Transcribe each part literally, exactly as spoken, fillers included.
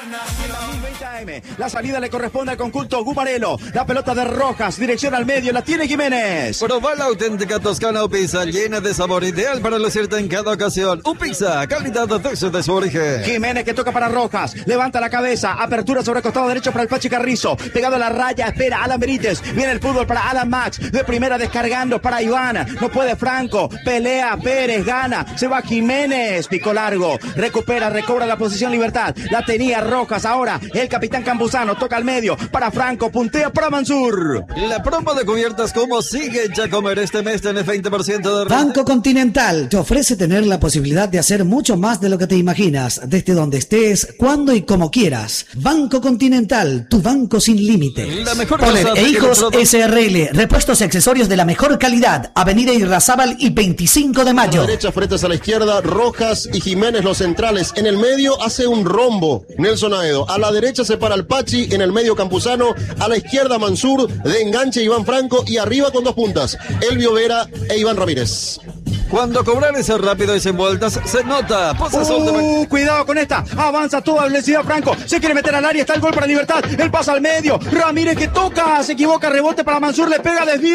veinte A M. La salida le corresponde al conjunto Gumarelo. La pelota de Rojas, dirección al medio, la tiene Jiménez. Proba la auténtica Toscana Upisa, llena de sabor, ideal para lucirte en cada ocasión. Upisa, calidad de su origen. Jiménez que toca para Rojas, levanta la cabeza, apertura sobre el costado derecho para el Pachi Carrizo. Pegado a la raya, espera Alan Benítez. Viene el fútbol para Alan Max. De primera descargando para Iván. No puede Franco. Pelea Pérez, gana. Se va Jiménez. Pico largo. Recupera, recobra la posición Libertad. La tenía Rojas. Ahora el capitán Campuzano toca al medio para Franco. Puntea para Mansur. La promo de cubiertas como sigue ya comer este mes tenés veinte por ciento de... Banco Continental te ofrece tener la posibilidad de hacer mucho más de lo que te imaginas, desde donde estés, cuando y como quieras. Banco Continental, tu banco sin límites. La mejor Poler cosa e de Hijos que el S R L, repuestos y accesorios de la mejor calidad. Avenida Irrazábal y veinticinco de A mayo. la derecha, fretes a la izquierda, Rojas y Jiménez los centrales. En el medio hace un rombo Nelson Aedo. A la derecha se para el Pachi, en el medio Campuzano. A la izquierda Mansur, de enganche Iván Franco. Y arriba con dos puntas, Elvio Vera e Iván Ramírez. Cuando cobrar ese rápido y sin vueltas, se nota. Posesión de... Uh, cuidado con esta. Avanza a toda velocidad Franco. Se quiere meter al área. Está el gol para Libertad. El pasa al medio. Ramírez que toca. Se equivoca. Rebote para Mansur. Le pega. Desvío.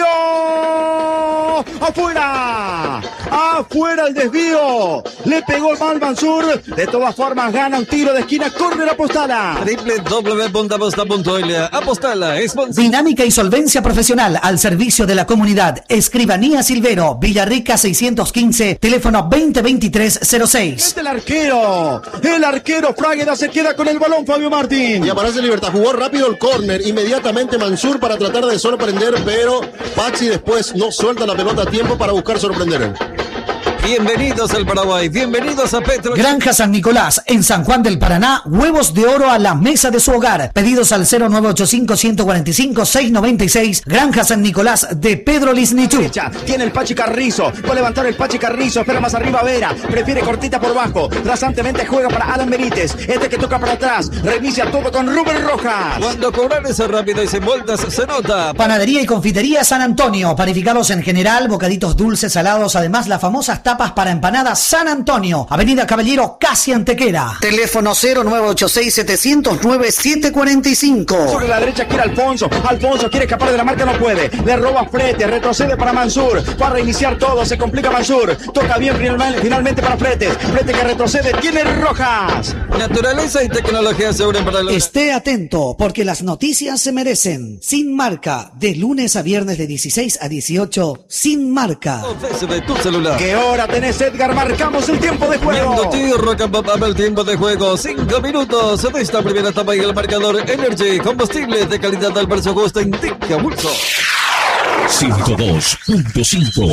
Afuera. Afuera el desvío. Le pegó el mal Mansur. De todas formas gana un tiro de esquina. Córner Apostala. doble u doble u doble u punto aposta punto l a. Apostala. Sponsor. Dinámica y solvencia profesional al servicio de la comunidad. Escribanía Silvero, Villarrica seiscientos quince, teléfono veinte veintitrés cero seis. Es el arquero. El arquero Fragueda se queda con el balón, Fabio Martín. Y aparece Libertad. Jugó rápido el córner. Inmediatamente Mansur para tratar de sorprender, pero Pachi después no suelta la pelota a tiempo para buscar sorprender. Bienvenidos al Paraguay, bienvenidos a Petro. Granja San Nicolás, en San Juan del Paraná, huevos de oro a la mesa de su hogar. Pedidos al cero nueve ocho cinco, uno cuatro cinco, seis nueve seis. Granja San Nicolás de Pedro Lisnichú. Tiene el Pachi Carrizo, va a levantar el Pachi Carrizo, espera más arriba Vera, prefiere cortita por bajo, rasantemente juega para Alan Benítez, este que toca para atrás, reinicia todo con Rubén Rojas. Cuando cobrar ese rápido y sin vueltas, se nota. Panadería y confitería San Antonio, panificados en general, bocaditos dulces, salados, además las famosas tapas para empanadas San Antonio, Avenida Caballero, casi Antequera. Teléfono cero nueve ocho seis, siete cero cero, nueve siete cuatro cinco. Sobre la derecha quiere Alfonso, Alfonso quiere escapar de la marca, no puede, le roba Fretes, retrocede para Mansur, va a reiniciar todo, se complica Mansur, toca bien finalmente para Fretes, Fretes que retrocede, tiene Rojas. Naturaleza y tecnología segura para los... Esté atento, porque las noticias se merecen. Sin Marca, de lunes a viernes de dieciséis a dieciocho, Sin Marca. Ofrece de tu celular. ¿Qué hora tenés, Edgar? Marcamos el tiempo de juego. Viendo tío, Rock and Pop, el tiempo de juego. Cinco minutos de esta primera etapa y el marcador Energy. Combustible de calidad al precio justo. Indica Bulso. ciento dos punto cinco.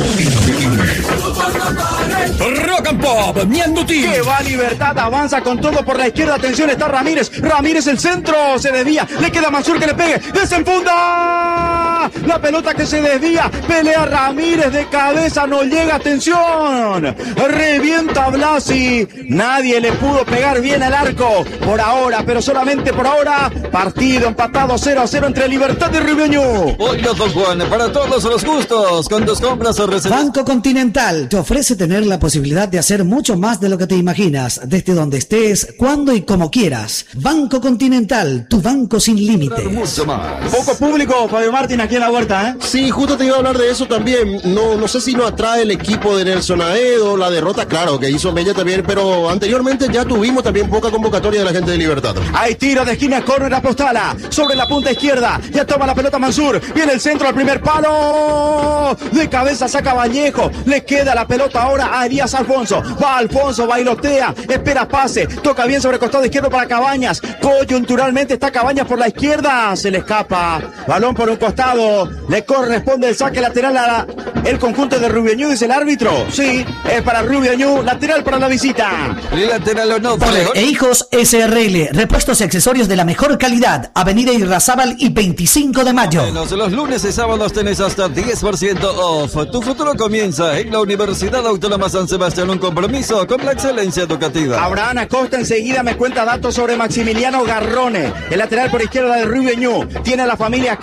Rock and Pop, Mianduti. Que va Libertad, avanza con todo por la izquierda. Atención, está Ramírez. Ramírez el centro, se desvía. Le queda Mansur que le pegue. Desenfunda. La pelota que se desvía. Pelea Ramírez de cabeza, no llega. Atención. Revienta Blasi. Nadie le pudo pegar bien al arco. Por ahora, pero solamente por ahora. Partido empatado cero a cero entre Libertad y Ribeño. Pollo Don Juan, para todos los gustos. Con tus compras o reservas. Banco Continental te ofrece tener la posibilidad de hacer mucho más de lo que te imaginas, desde donde estés, cuando y como quieras. Banco Continental, tu banco sin límites. Mucho más. Poco público, Fabio Martín, aquí en la huerta, ¿eh? Sí, justo te iba a hablar de eso también. No, no sé si no atrae el equipo de Nelson Aedo, la derrota, claro, que hizo Mella también, pero anteriormente ya tuvimos también poca convocatoria de la gente de Libertad. Hay tiro de esquina, córner Apostala, sobre la punta izquierda, ya toma la pelota Mansur, viene el centro al primer palo, de cabeza saca Vallejo, le queda la pelota ahora a Elías Alfonso, va Alfonso, bailotea, espera pase, toca bien sobre el costado izquierdo para Cabañas, coyunturalmente está Cabañas por la izquierda, se le escapa, balón por un costado, le corresponde el saque lateral a la, el conjunto de Rubiañú, dice el árbitro, sí, es para Rubiañú, lateral para la visita. Lateral o no, Poler e Hijos S R L, repuestos y accesorios de la mejor calidad, Avenida Irrazábal y veinticinco de mayo. Menos los lunes y sábados tenés hasta diez por ciento off. Tu futuro comienza en la Universidad Autónoma San Sebastián, un compromiso con la excelencia educativa. Abraham Acosta enseguida me cuenta datos sobre Maximiliano Garrone, el lateral por izquierda de Rubiañú. Tiene a la familia acá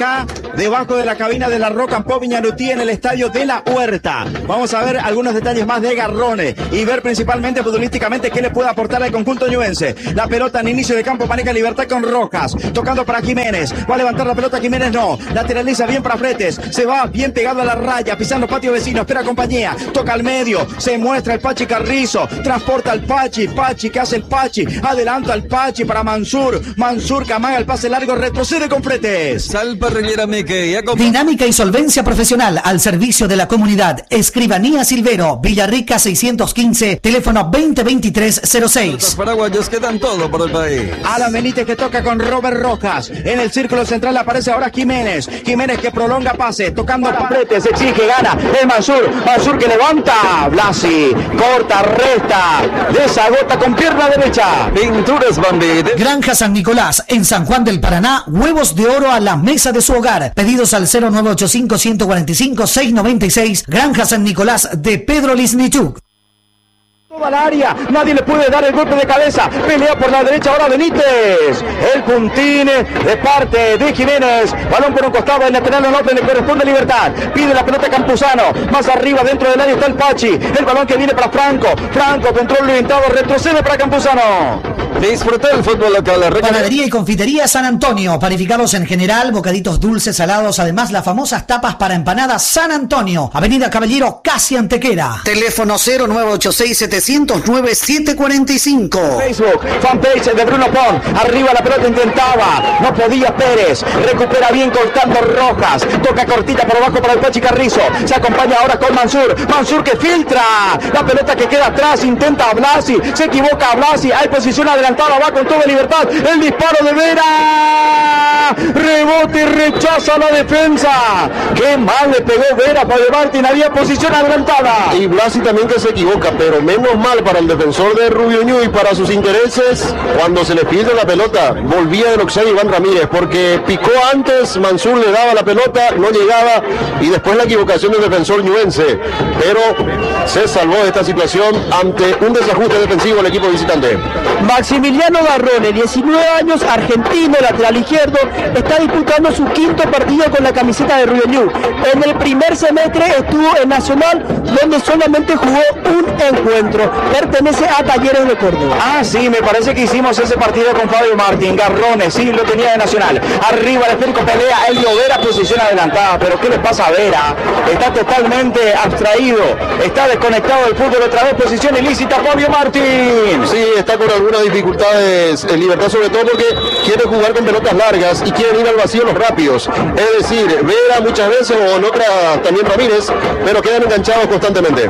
debajo de la cabina de la Roca en Pop Viñarutí en el estadio de La Huerta. Vamos a ver algunos detalles más de Garrone y ver principalmente futbolísticamente qué le puede aportar al conjunto ñuense. La pelota en inicio de campo maneja Libertad con Rojas, tocando para Jiménez. Va a levantar la pelota Jiménez, no. Lateraliza bien para Fretes. Se va bien pegado a la raya, pisando patio vecino. Espera compañía. Toca al medio. Se muestra el Pachi Carrizo. Transporta al Pachi. Pachi, ¿qué hace el Pachi? Adelanta al Pachi para Mansur. Mansur que amaga el pase largo. Retrocede con Fretes. Sal Parrillera Meque. Acom- Dinámica y solvencia profesional al servicio de la comunidad. Escribanía Silvero. Villarrica seiscientos quince. Teléfono veinte veintitrés cero seis. Los paraguayos quedan todo por el país. Alan Benítez que toca con Robert Rojas. En el círculo central aparece ahora Jiménez. Jiménez que prolonga pase. Tocando para Fretes. Exige, gana. El Mansur. Mansur que levanta. Blasi. Corta, resta. Desagota con pierna derecha. Pinturas Bambit. Granja San Nicolás, en San Juan del Paraná, huevos de oro a la mesa de su hogar. Pedidos al cero nueve ocho cinco, uno cuatro cinco, seis nueve seis. Granja San Nicolás de Pedro Lisnichuk. Toda la área, nadie le puede dar el golpe de cabeza. Pelea por la derecha ahora Benítez. El puntín de parte de Jiménez. Balón por un costado, el lateral al norte le corresponde Libertad. Pide la pelota Campuzano. Más arriba, dentro del área está el Pachi. El balón que viene para Franco. Franco, control orientado, retrocede para Campuzano. Disfruta el fútbol local. Panadería y confitería San Antonio. Panificados en general, bocaditos dulces, salados. Además, las famosas tapas para empanadas San Antonio. Avenida Caballero, casi Antequera. Teléfono cero nueve ocho seis, setecientos nueve, siete cuarenta y cinco. Facebook, fanpage de Bruno Pon. Arriba la pelota intentaba. No podía Pérez. Recupera bien cortando Rojas. Toca cortita por abajo para el Pachi Carrizo. Se acompaña ahora con Mansur. Mansur que filtra. La pelota que queda atrás. Intenta a Blasi. Se equivoca a Blasi. Hay posición adelantada. Va con toda libertad. El disparo de Vera. Rebote y rechaza la defensa. Qué mal le pegó Vera para Martín. Había posición adelantada. Y Blasi también que se equivoca, pero menos mal para el defensor de Rubio Ñu y para sus intereses. Cuando se le pierde la pelota, volvía del Oxay Iván Ramírez, porque picó antes, Mansur le daba la pelota, no llegaba, y después la equivocación del defensor ñuense. Pero se salvó de esta situación ante un desajuste defensivo del equipo visitante. Maximiliano Garrone, diecinueve años, argentino, lateral izquierdo, está disputando su quinto partido con la camiseta de Rubio Ñu. En el primer semestre estuvo en Nacional, donde solamente jugó un encuentro. Pertenece a Talleres de Córdoba. Ah, sí, me parece que hicimos ese partido con Fabio Martín. Garrone, sí, lo tenía de Nacional. Arriba el esférico pelea, Elio Vera, posición adelantada. Pero ¿qué le pasa a Vera? Está totalmente abstraído. Está desconectado del fútbol otra vez. Posición ilícita, Fabio Martín. Sí, está con algunas dificultades en Libertad, sobre todo porque quiere jugar con pelotas largas y quiere ir al vacío los rápidos. Es decir, Vera muchas veces, o en otras también Ramírez, pero quedan enganchados constantemente.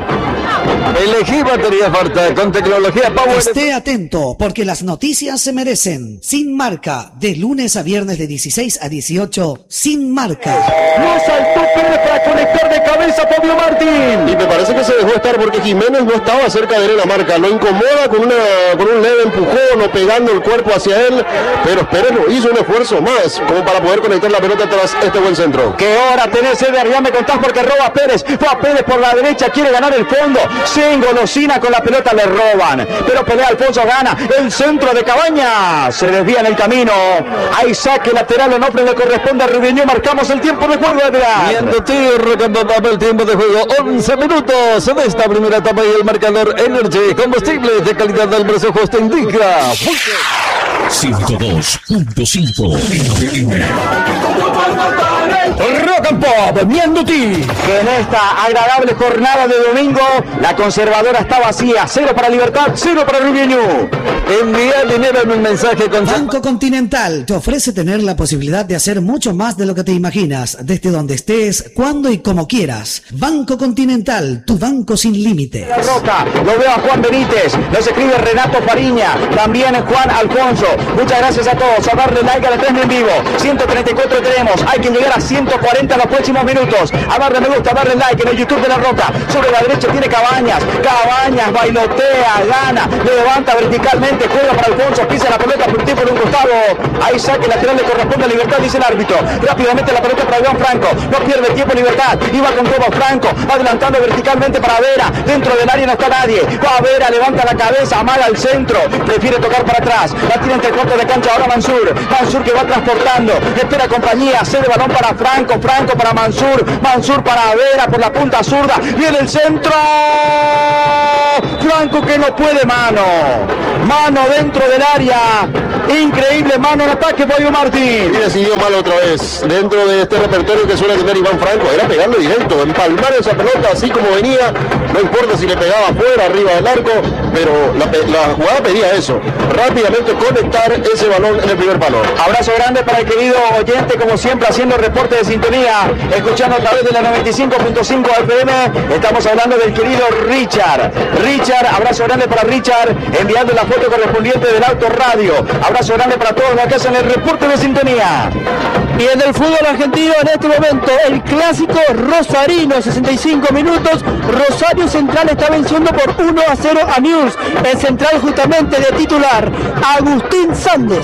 Elegí batería Farta con tecnología Power. Esté atento, porque las noticias se merecen. Sin Marca, de lunes a viernes de dieciséis a dieciocho, Sin Marca. No saltó Pérez para conectar de cabeza Fabio Martín. Y me parece que se dejó estar porque Jiménez no estaba cerca de él en la marca. Lo incomoda con, una, con un leve empujón o pegando el cuerpo hacia él, pero Pérez lo hizo un esfuerzo más como para poder conectar la pelota tras este buen centro. ¿Qué hora tenés, Eder? Ya me contás porque roba Pérez. Va Pérez por la derecha, quiere ganar el fondo. Se engolosina con la pelota, le roban. Pero pelea Alfonso, gana. El centro de Cabañas. Se desvía en el camino. Hay saque lateral, Onofre le corresponde a Rubio Ñu. Marcamos el tiempo de juego, Edgar. Viendo tiro, cuando el tiempo de juego, once minutos de esta primera etapa y el marcador Energy, combustible de calidad del precio justo indica. ciento dos punto cinco. Rock and Pop, Mianduti. Que en esta agradable jornada de domingo, la conservadora está vacía. Cero para Libertad, cero para Rubio Ñu. Envía dinero en un mensaje con Banco Continental te ofrece tener la posibilidad de hacer mucho más de lo que te imaginas, desde donde estés, cuando y como quieras. Banco Continental, tu banco sin límites. La Roca, lo veo a Juan Benítez, nos escribe Renato Fariña, también Juan Alfonso. Muchas gracias a todos, a darle like a la transmisión en vivo. ciento treinta y cuatro tenemos, hay que llegar a ciento cuarenta en los próximos minutos. A darle me gusta, a darle like en el YouTube de La Roca. Sobre la derecha tiene Cabañas, Cabañas bailotea, gana, le levanta verticalmente, juega para Alfonso, pisa la pelota por tiempo de un costado. Ahí saque lateral, le corresponde a Libertad, dice el árbitro. Rápidamente la pelota para Iván Franco, no pierde tiempo Libertad, iba con todo Franco, adelantando verticalmente para Vera, dentro del área no está nadie, va a Vera, levanta la cabeza, amaga al centro, prefiere tocar para atrás, la tira entre entre corto de cancha ahora Mansur. Mansur que va transportando. Espera compañía. Cede balón para Franco. Franco para Mansur. Mansur para Vera por la punta zurda. Viene el centro. Franco que no puede, mano. Mano dentro del área. Increíble mano en ataque, Pollo Martín. Y decidió mal otra vez. Dentro de este repertorio que suele tener Iván Franco, era pegarle directo, empalmar esa pelota así como venía. No importa si le pegaba afuera, arriba del arco, pero la, la jugada pedía eso. Rápidamente conectar ese balón en el primer palo. Abrazo grande para el querido oyente, como siempre, haciendo reporte de sintonía, escuchando a través de la noventa y cinco punto cinco F M. Estamos hablando del querido Richard. Richard, abrazo grande para Richard, enviando la foto correspondiente del Auto Radio. Abrazo grande para todos los que hacen el reporte de sintonía. Y en el fútbol argentino en este momento, el clásico rosarino, sesenta y cinco minutos, Rosario Central está venciendo por uno a cero a News. El central justamente de titular, Agustín Sández.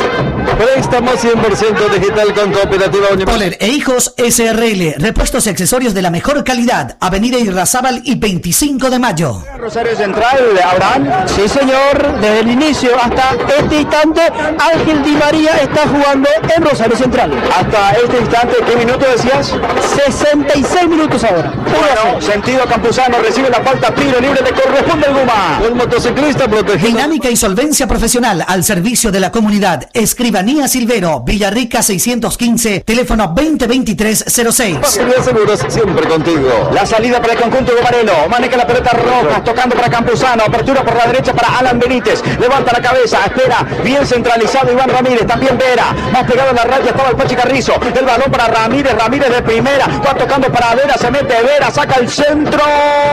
Préstamo cien por ciento digital con Cooperativa Universal. Poler e Hijos S R L, repuestos y accesorios de la mejor calidad. Avenida Irrazábal y veinticinco de mayo. Rosario Central, Abraham. Sí, señor, desde el inicio hasta este instante, Ángel Di María está jugando en Rosario Central. Hasta este instante, ¿qué minuto decías? sesenta y seis minutos ahora. Bueno, sentido Campuzano, recibe la falta, tiro libre, le corresponde el Guma. Un motociclista protegido. Dinámica y solvencia profesional al servicio de la comunidad. Escribanía Silvero, Villarrica seiscientos quince, teléfono veinte veintitrés cero seis. Facilidad Seguros, siempre contigo. La salida para el conjunto Gomarelo, maneja la pelota Rojas, tocando para Campuzano, apertura por la derecha para Alan Benítez, levanta la cabeza, espera, bien centralizado Iván Ramírez, también Vera, más pegado a la raya estaba el Pachi Carrizo, el balón para Ramírez, Ramírez de primera, va tocando para Vera, se mete Vera, saca el centro,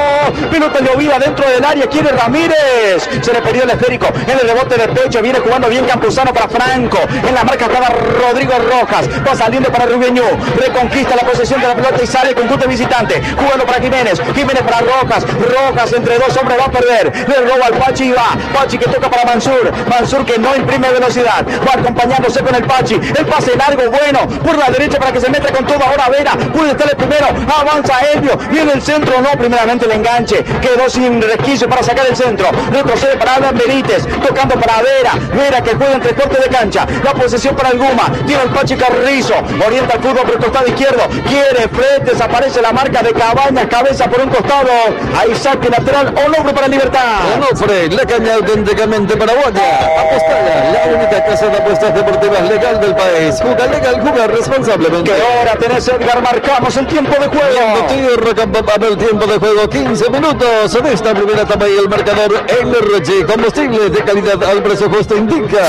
pelota llovida dentro del área, quiere Ramírez, se le perdió el esférico, en el rebote de pecho, viene jugando bien Campuzano para Franco, en la marca estaba Rodrigo Rojas, va saliendo para Rubeñú, reconquista la posesión de la pelota y sale el conjunto visitante, jugando para Jiménez, Jiménez para Rojas, Rojas entre dos hombres va a perder, le roba al Pachi y va, Pachi que toca para Mansur, Mansur que no imprime velocidad, va acompañándose con el Pachi, el pase largo bueno, por la derecha para que se meta con todo ahora Vera, puede estar el primero, avanza Elvio, viene el centro, no, primeramente el enganche, quedó sin resquicio para sacar el centro, retrocede para Alan Benítez, tocando para Vera, Vera que juega entre corte de cancha, la posesión para el Guma, tiene el Pachi Carrizo, orienta el fútbol por el costado izquierdo, quiere Fretes, aparece la marca de Cabañas, cabeza por un costado, ahí saque lateral, Onofre para Libertad. Onofre, la caña auténticamente paraguaya. Apostalla, la única casa de apuestas deportivas legal del país. Juega legal, juega responsablemente. ¿Qué hora tenés, Edgar? Marcamos el tiempo de juego. Tío Rocampapá, el tiempo de juego, quince minutos de esta primera etapa y el marcador N R G, combustible de calidad al precio justo indica.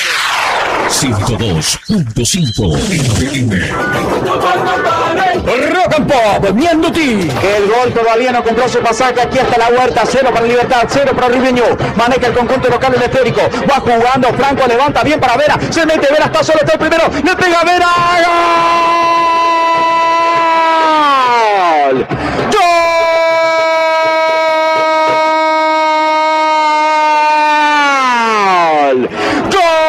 ciento dos punto cinco Rock and Pop, Mienduti. Que el gol todavía no compró su pasaje. Aquí está la Huerta, cero para Libertad, cero para Ribeño. Maneja el conjunto local el esférico. Va jugando, Franco levanta bien para Vera. Se mete Vera, está solo, está el primero. Le pega Vera. ¡Gol!